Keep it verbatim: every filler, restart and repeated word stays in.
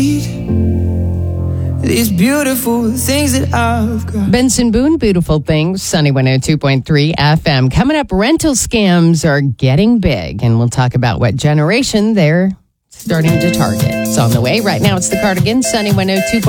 These beautiful things that I've got. Benson Boone, Beautiful Things, Sunny one oh two point three F M. Coming up, rental scams are getting big, and we'll talk about what generation they're starting to target. It's on the way. Right now, it's the Cardigan, Sunny one oh two point three.